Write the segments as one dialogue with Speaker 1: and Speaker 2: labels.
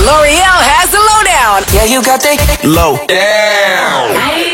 Speaker 1: L'Oreal has the lowdown. Yeah, you got the low down.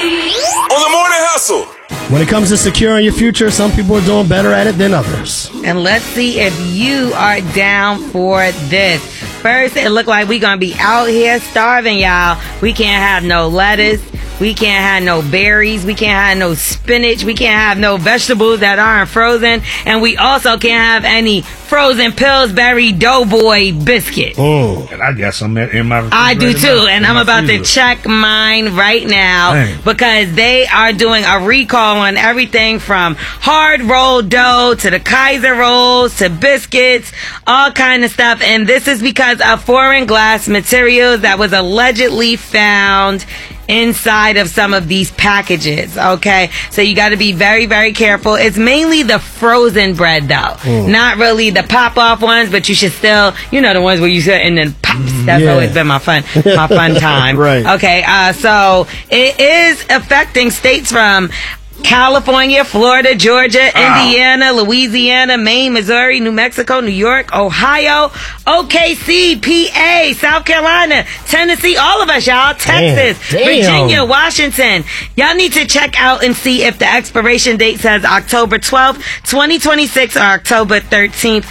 Speaker 2: On the morning hustle.
Speaker 3: When it comes to securing your future, some people are doing better at it than others.
Speaker 4: And let's see if you are down for this. First, it looked like we're going to be out here starving, y'all. We can't have no lettuce. We can't have no berries. We can't have no spinach. We can't have no vegetables that aren't frozen. And we also can't have any frozen Pillsbury Doughboy biscuit.
Speaker 3: Oh.
Speaker 5: And I got some in my refrigerator.
Speaker 4: I do too. And I'm about to check mine right now.
Speaker 5: Dang.
Speaker 4: Because they are doing a recall on everything from hard rolled dough to the Kaiser rolls to biscuits, all kind of stuff. And this is because of foreign glass materials that was allegedly found inside of some of these packages. Okay, so you got to be very, very careful. It's mainly the frozen bread though, not really the pop off ones, but you should still, the ones where you sit and then pops. That's always been my fun time.
Speaker 3: Right.
Speaker 4: Okay, so it is affecting states from California, Florida, Georgia, Indiana, Louisiana, Maine, Missouri, New Mexico, New York, Ohio, OKC, PA, South Carolina, Tennessee, all of us, y'all, Texas, Virginia, Washington. Y'all need to check out and see if the expiration date says October 12th, 2026 or October 13th,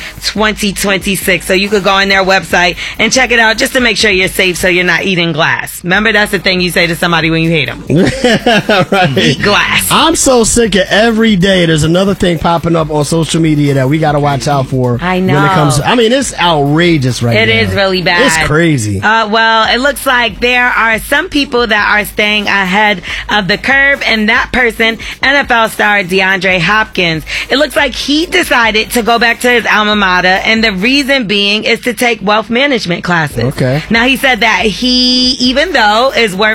Speaker 4: 2026. So you could go on their website and check it out just to make sure you're safe so you're not eating glass. Remember, that's the thing you say to somebody when you hate them.
Speaker 3: Right.
Speaker 4: Eat glass.
Speaker 3: I'm so sick of every day. There's another thing popping up on social media that we got to watch out for.
Speaker 4: I know.
Speaker 3: When it comes to, it's outrageous right now.
Speaker 4: It is really bad.
Speaker 3: It's crazy.
Speaker 4: Well, it looks like there are some people that are staying ahead of the curve, and that person, NFL star DeAndre Hopkins. It looks like he decided to go back to his alma mater, and the reason being is to take wealth management classes.
Speaker 3: Okay.
Speaker 4: Now, he said that he, even though is worth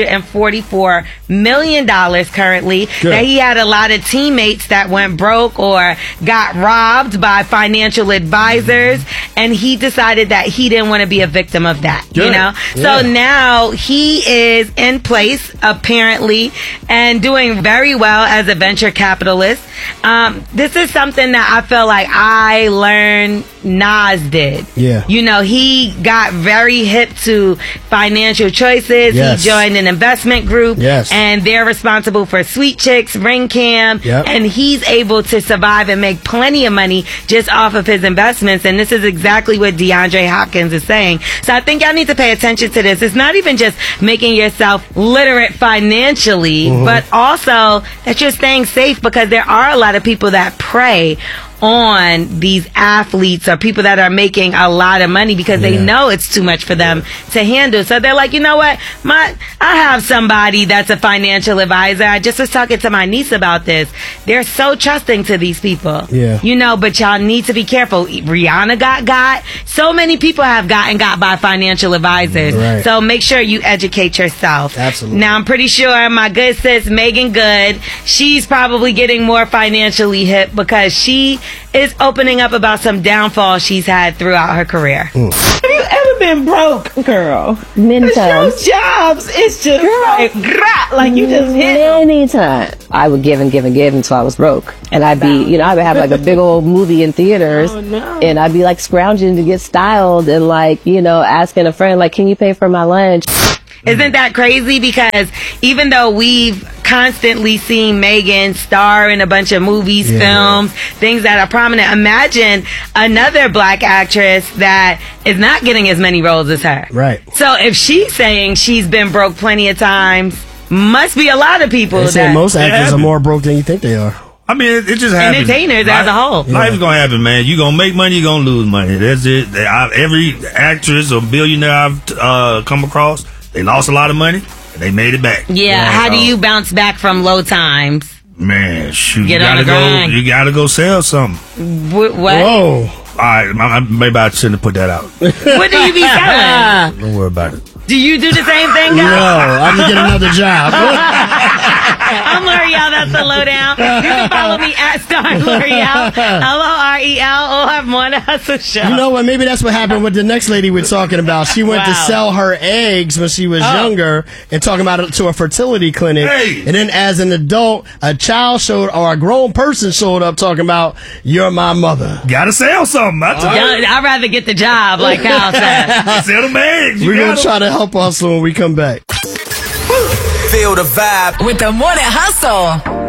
Speaker 4: $144 million currently, that he had a lot of teammates that went broke or got robbed by financial advisors, and he decided that he didn't want to be a victim of that. So now he is in place apparently and doing very well as a venture capitalist. This is something that I feel like I learned Nas did. He got very hip to financial choices. He joined an investment group, and they're responsible for Sweet Chicks, Ring Cam, and he's able to survive and make plenty of money just off of his investments. And this is exactly what DeAndre Hopkins is saying. So I think y'all need to pay attention to this. It's not even just making yourself literate financially, but also that you're staying safe, because there are a lot of people that prey on these athletes or people that are making a lot of money because they know it's too much for them to handle. So they're like, you know what? I have somebody that's a financial advisor. I just was talking to my niece about this. They're so trusting to these people. But y'all need to be careful. Rihanna got. So many people have got by financial advisors.
Speaker 3: Right.
Speaker 4: So make sure you educate yourself.
Speaker 3: Absolutely.
Speaker 4: Now, I'm pretty sure my good sis, Megan Good, she's probably getting more financially hip because she is opening up about some downfall she's had throughout her career.
Speaker 6: Have you ever been broke, girl?
Speaker 7: Many times.
Speaker 6: Your jobs, it's just like you just hit.
Speaker 7: Many times. I would give until I was broke. And I'd be, I would have like a big old movie in theaters. And I'd be like scrounging to get styled and like, asking a friend, like, can you pay for my lunch?
Speaker 4: Isn't that crazy? Because even though we've constantly seen Megan star in a bunch of movies, films, things that are prominent, imagine another black actress that is not getting as many roles as her.
Speaker 3: Right.
Speaker 4: So if she's saying she's been broke plenty of times, must be a lot of people.
Speaker 3: They say most actors are more broke than you think they are.
Speaker 5: I mean, it just happens.
Speaker 4: Entertainers as a whole.
Speaker 5: Life's going to happen, man. You're going to make money, you're going to lose money. That's it. Every actress or billionaire I've come across, they lost a lot of money, and they made it back.
Speaker 4: How do you bounce back from low times?
Speaker 5: Man, shoot.
Speaker 4: Get
Speaker 5: you
Speaker 4: on the grind.
Speaker 5: You got to go sell something.
Speaker 4: What?
Speaker 3: Whoa.
Speaker 5: All right, maybe I shouldn't have put that out.
Speaker 4: What do you be selling?
Speaker 5: Don't worry about it.
Speaker 4: Do you do the same thing, guys?
Speaker 3: No, I'm going to get another job.
Speaker 4: I'm L'Oreal. That's the lowdown. You can follow me at Star L'Oreal, LOREL, or Morning Hustle Show.
Speaker 3: You know what? Maybe that's what happened with the next lady we're talking about. She went to sell her eggs when she was younger and talking about it to a fertility clinic.
Speaker 5: Hey.
Speaker 3: And then as an adult, a child showed or a grown person showed up talking about, you're my mother.
Speaker 5: Gotta sell something.
Speaker 4: I'd rather get the job, like Kyle said.
Speaker 5: Sell them eggs.
Speaker 3: We're going to try to help Hustle when we come back.
Speaker 1: Feel the vibe with the Morning Hustle.